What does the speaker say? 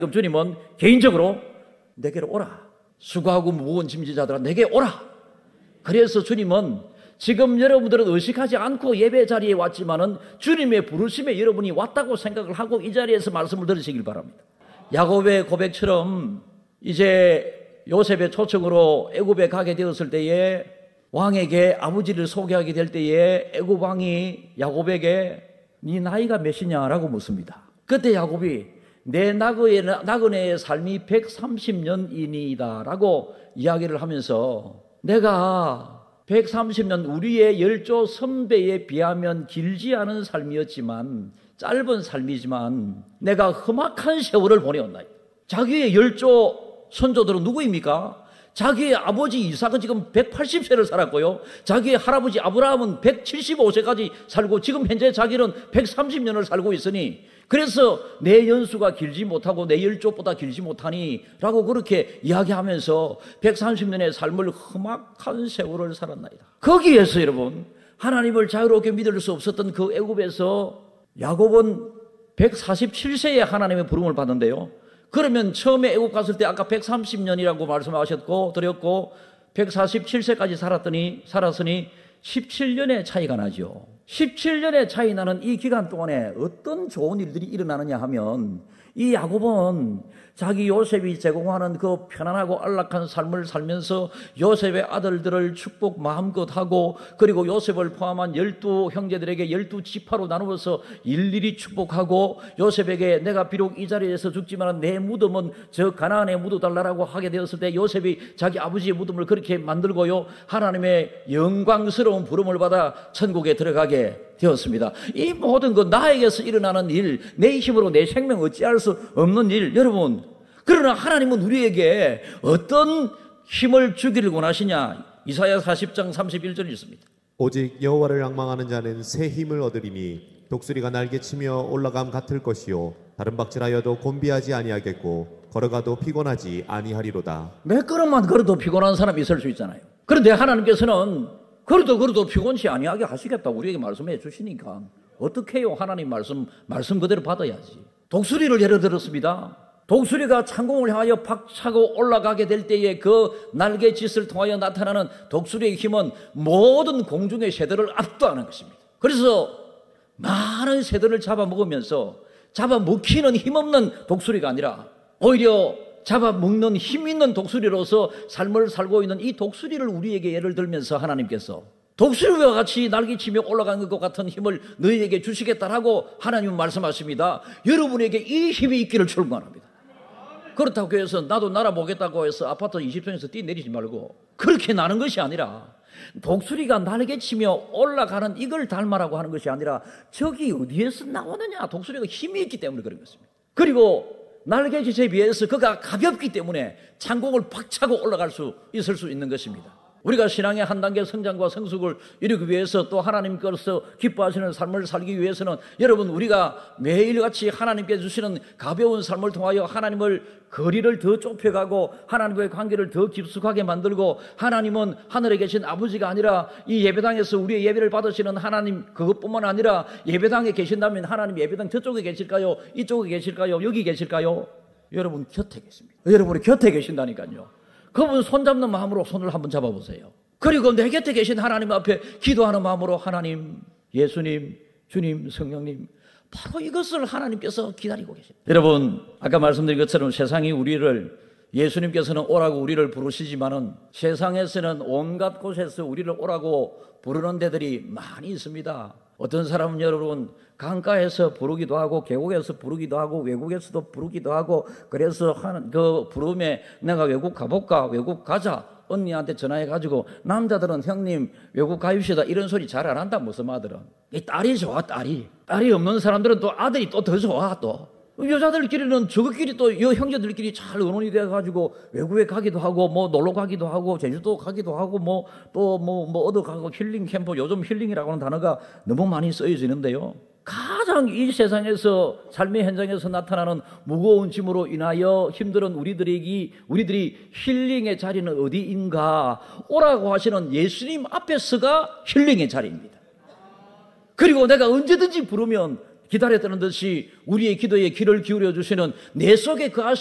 그럼 주님은 개인적으로 내게로 오라. 수고하고 무거운 짐지자들아 내게 오라. 그래서 주님은 지금 여러분들은 의식하지 않고 예배 자리에 왔지만은 주님의 부르심에 여러분이 왔다고 생각을 하고 이 자리에서 말씀을 들으시길 바랍니다. 야곱의 고백처럼 이제 요셉의 초청으로 애굽에 가게 되었을 때에 왕에게 아버지를 소개하게 될 때에 애굽 왕이 야곱에게 네 나이가 몇이냐라고 묻습니다. 그때 야곱이 내 나그네의 삶이 130년이니이다 라고 이야기를 하면서 내가 130년 우리의 열조 선배에 비하면 길지 않은 삶이었지만 짧은 삶이지만 내가 험악한 세월을 보내었나이다. 자기의 열조 선조들은 누구입니까? 자기의 아버지 이삭은 지금 180세를 살았고요. 자기의 할아버지 아브라함은 175세까지 살고 지금 현재 자기는 130년을 살고 있으니 그래서 내 연수가 길지 못하고 내 열조보다 길지 못하니 라고 그렇게 이야기하면서 130년의 삶을 험악한 세월을 살았나이다. 거기에서 여러분 하나님을 자유롭게 믿을 수 없었던 그 애굽에서 야곱은 147세에 하나님의 부름을 받는데요. 그러면 처음에 애굽 갔을 때 아까 130년이라고 말씀하셨고 드렸고 147세까지 살았으니 17년의 차이가 나죠. 17년의 차이 나는 이 기간 동안에 어떤 좋은 일들이 일어나느냐 하면 이 야곱은 자기 요셉이 제공하는 그 편안하고 안락한 삶을 살면서 요셉의 아들들을 축복 마음껏 하고 그리고 요셉을 포함한 12 형제들에게 12지파로 나누어서 일일이 축복하고 요셉에게 내가 비록 이 자리에서 죽지만 내 무덤은 저 가나안에 묻어달라고 하게 되었을 때 요셉이 자기 아버지의 무덤을 그렇게 만들고요. 하나님의 영광스러운 부름을 받아 천국에 들어가게 되었습니다. 이 모든 것 나에게서 일어나는 일, 내 힘으로 내 생명 어찌할 수 없는 일, 여러분. 그러나 하나님은 우리에게 어떤 힘을 주기를 원하시냐? 이사야 40장 31절이 있습니다. 오직 여호와를 앙망하는 자는 새 힘을 얻으리니 독수리가 날개치며 올라감 같을 것이요 다른 박질하여도 곤비하지 아니하겠고 걸어가도 피곤하지 아니하리로다. 몇 걸음만 걸어도 피곤한 사람이 있을 수 있잖아요. 그런데 하나님께서는 걸어도 피곤치 아니하게 하시겠다고 우리에게 말씀해 주시니까 어떻게 해요? 하나님 말씀 그대로 받아야지. 독수리를 예를 들었습니다. 독수리가 창공을 향하여 박차고 올라가게 될 때에 그 날개짓을 통하여 나타나는 독수리의 힘은 모든 공중의 새들을 압도하는 것입니다. 그래서 많은 새들을 잡아먹으면서 잡아먹히는 힘없는 독수리가 아니라 오히려 잡아먹는 힘 있는 독수리로서 삶을 살고 있는 이 독수리를 우리에게 예를 들면서 하나님께서 독수리와 같이 날개치며 올라가는 것 같은 힘을 너희에게 주시겠다라고 하나님은 말씀하십니다. 여러분에게 이 힘이 있기를 축원합니다. 그렇다고 해서 나도 날아보겠다고 해서 아파트 20층에서 뛰내리지 말고 그렇게 나는 것이 아니라 독수리가 날개치며 올라가는 이걸 닮아라고 하는 것이 아니라 저기 어디에서 나오느냐? 독수리가 힘이 있기 때문에 그런 것입니다. 그리고 날개짓에 비해서 그가 가볍기 때문에 창공을 박차고 올라갈 수 있을 수 있는 것입니다. 우리가 신앙의 한 단계 성장과 성숙을 이루기 위해서 또 하나님께서 기뻐하시는 삶을 살기 위해서는 여러분 우리가 매일같이 하나님께 주시는 가벼운 삶을 통하여 하나님을 거리를 더 좁혀가고 하나님과의 관계를 더 깊숙하게 만들고 하나님은 하늘에 계신 아버지가 아니라 이 예배당에서 우리의 예배를 받으시는 하나님 그것뿐만 아니라 예배당에 계신다면 하나님 예배당 저쪽에 계실까요? 이쪽에 계실까요? 여기 계실까요? 여러분 곁에 계십니다. 여러분이 곁에 계신다니까요. 그분 손잡는 마음으로 손을 한번 잡아보세요. 그리고 내 곁에 계신 하나님 앞에 기도하는 마음으로 하나님, 예수님, 주님, 성령님 바로 이것을 하나님께서 기다리고 계십니다. 여러분 아까 말씀드린 것처럼 세상이 우리를 예수님께서는 오라고 우리를 부르시지만은 세상에서는 온갖 곳에서 우리를 오라고 부르는 데들이 많이 있습니다. 어떤 사람은 여러분 강가에서 부르기도 하고 계곡에서 부르기도 하고 외국에서도 부르기도 하고 그래서 그 부름에 내가 외국 가볼까? 외국 가자. 언니한테 전화해가지고 남자들은 형님 외국 가입시다 이런 소리 잘 안 한다. 무슨 아들은 이 딸이 좋아. 딸이 없는 사람들은 또 아들이 또 더 좋아. 또 여자들끼리는 저것끼리 또 형제들끼리 잘 의논이 돼가지고 외국에 가기도 하고 뭐 놀러 가기도 하고 제주도 가기도 하고 뭐 또 뭐 어디 가고 힐링 캠프 요즘 힐링이라고 하는 단어가 너무 많이 쓰여지는데요. 가장 이 세상에서 삶의 현장에서 나타나는 무거운 짐으로 인하여 힘들은 우리들이 힐링의 자리는 어디인가? 오라고 하시는 예수님 앞에서가 힐링의 자리입니다. 그리고 내가 언제든지 부르면 기다렸다는 듯이 우리의 기도에 귀를 기울여 주시는 내 속에 그